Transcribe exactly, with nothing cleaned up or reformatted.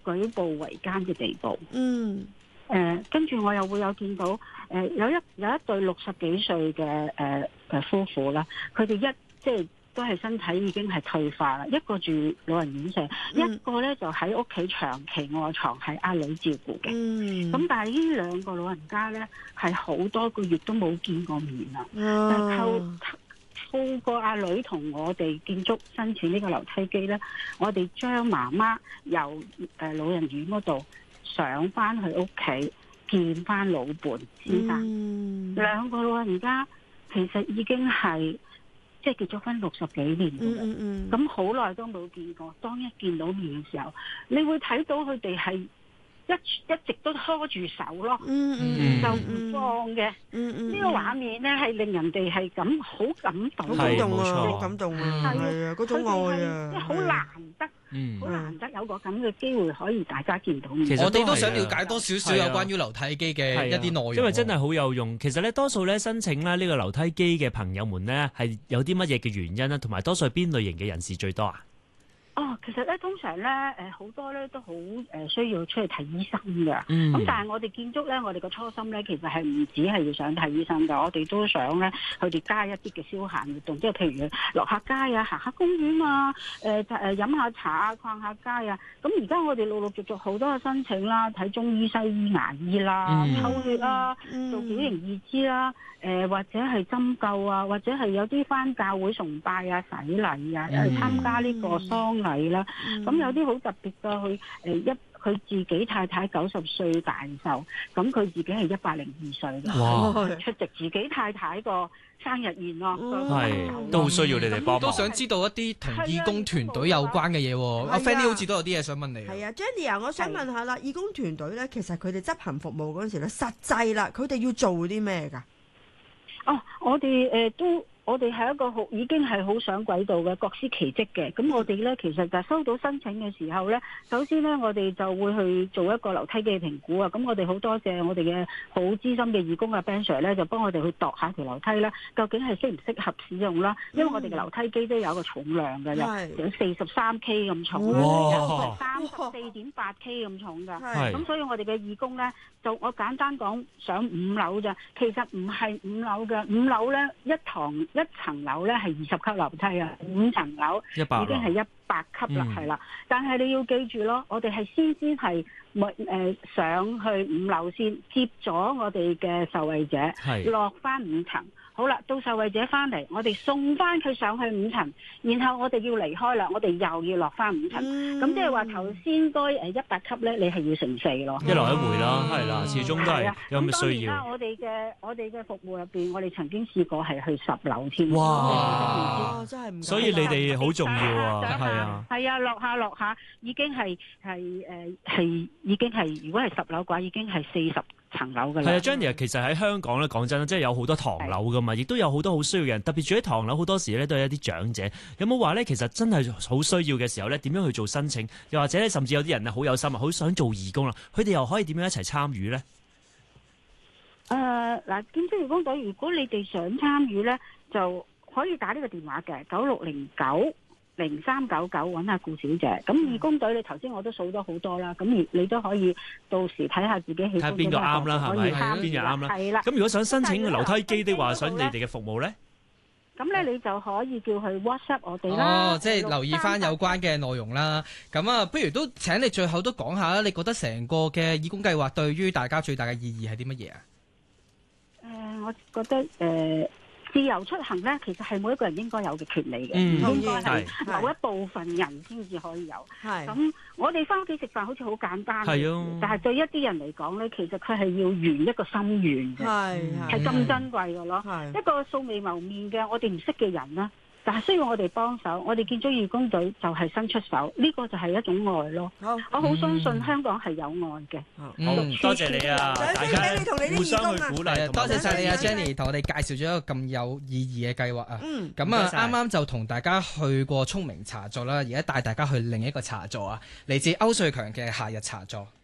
舉步維艱嘅地步。 嗯。 誒、呃，跟住我又會有見到誒、呃、有一有一對六十幾歲嘅誒誒夫婦啦，佢哋一即係都係身體已經係退化啦，一個住老人院舍，嗯、一個咧就喺屋企長期臥床係阿女照顧嘅。咁、嗯、但係呢兩個老人家咧係好多個月都冇見過面啦。 嗯、 但透透過阿女同我哋建築申請呢個樓梯機咧，我哋將媽媽由誒老人院嗰度上翻去屋企見翻老伴先生，嗯、兩個老人家其實已經係即係結咗婚六十幾年嘅，咁好耐都冇見過。當一見到面嘅時候，你會睇到佢哋係一一直都拖住手咯，嗯嗯、就唔放嘅。呢、嗯嗯、個畫面咧係令人哋係咁好感動， 好感動啊，好感動啊，係啊，嗰種愛啊， 即係好難得。嗯，好難得有個咁嘅機會可以大家見到面。 其實我哋都想了解多少少有關於樓梯機嘅一啲內容， 因為真係好有用。其實咧，多數咧申請咧呢個樓梯機嘅朋友們咧，係有啲乜嘢嘅原因咧？同埋多數係邊類型嘅人士最多啊？ 哦，其實咧通常咧誒好多咧都好誒需要出去睇醫生㗎。咁、 嗯、 但係我哋建築咧，我哋個初心咧其實係唔止係要想睇醫生㗎，我哋都想咧佢哋加一啲嘅消閒活動，即係譬如落下街啊、行下公園啊、誒誒飲下茶啊、逛下街啊。咁而家我哋陸陸續續好多嘅申請啦，睇中醫、西醫、牙醫啦、嗯、抽血啦、嗯、做矯形義肢啦，誒、呃、或者係針灸啊，或者係有啲返教會崇拜啊、洗禮啊，去、嗯、參加呢個喪禮啦，咁、嗯、有啲好特別嘅，佢誒一佢自己太太九十歲大壽，咁佢自己係一百零二歲嘅， 哇出席自己太太個生日宴咯， 係、嗯、都好需要你哋幫忙。 都想知道一啲同義工團隊有關嘅嘢。阿 Fanny 好似都有啲嘢想問你。 係啊 Jenny 啊，我想問下啦，義工團隊咧，其實佢哋執行服務嗰陣時咧，實際啦，佢哋要做啲咩㗎？ 哦，我哋誒、呃、都。我哋係一個好已經係好上軌道嘅各司其職嘅，咁我哋咧其實就收到申請嘅時候咧，首先咧我哋就會去做一個樓梯機嘅評估啊，咁我哋好多謝我哋嘅好資深嘅義工啊 Ben Sir 咧，就幫我哋去度下條樓梯咧，究竟係適唔適合使用啦，因為我哋嘅樓梯機都有一個重量嘅，嗯、有四十三 K 咁重，有三十四點八 K 咁重㗎，咁所以我哋嘅義工咧，就我簡單講上五樓咋，其實唔係五樓嘅，五樓咧一堂一層樓咧係二十級樓梯啊，五層樓已經係一百級啦，係啦、嗯。但係你要記住咯，我哋係先先係誒上去五樓先，接咗我哋嘅受惠者落翻五層。好啦，到受惠者翻嚟，我哋送翻佢上去五層，然後我哋要離開啦，我哋又要落翻五層。咁即係話頭先該誒一百級咧，你係要乘四咯， 一來一回啦，係啦，始終都係有咁需要。 咁當然啦，我哋嘅我哋嘅服務入邊，我哋曾經試過係去十樓添。 哇！真係唔，所以你哋好重要啊，係啊， 係啊，落下落下已經係係誒係已經係，如果係十樓嘅話，已經係四十層樓㗎啦。係啊 Jenny 其實喺香港咧，講真即係有好多唐樓㗎嘛，亦都有好多好需要嘅人，特別住喺唐樓好多時咧都係一啲長者。有冇話咧，其實真係好需要嘅時候咧，點樣去做申請？又或者咧，甚至有啲人啊好有心啊，好想做義工啦，佢哋又可以點樣一齊參與咧？ 誒嗱，建築義工隊，如果你哋想參與咧，就可以打呢個電話嘅九六零九零三九九揾下顧小姐。咁義工隊你頭先我都數咗好多啦，咁你你都可以到時睇下自己喜歡。睇邊個啱啦，係咪？邊個啱啦？係啦。 咁如果想申請樓梯機的話，想你哋嘅服務咧？ 咁咧你就可以叫佢 WhatsApp 我哋啦。 哦，即係留意翻有關嘅內容啦。咁啊，不如都請你最後都講下啦。你覺得成個嘅義工計劃對於大家最大嘅意義係啲乜嘢啊？ 誒、呃，我覺得誒。呃自由出行咧，其實係每一個人應該有嘅權利嘅，唔、嗯、應該係某一部分人先至可以有。咁我哋翻屋企食飯好似好簡單，但係對一啲人嚟講咧，其實佢係要圓一個心願嘅，係咁珍貴嘅咯。一個素未謀面嘅我哋唔識嘅人啦，但係需要我哋幫手，我哋建築義工隊就係伸出手，呢、這個就係一種愛咯。好我好相信香港係有愛嘅。 嗯嗯、多謝你啊，大家互相去鼓勵。 多謝晒你啊 Jenny 同我哋介紹咗一個咁有意義嘅計劃啊。咁、嗯、啊，啱啱就同大家去過聰明茶座啦，而家帶大家去另一個茶座啊，嚟自歐瑞強嘅夏日茶座。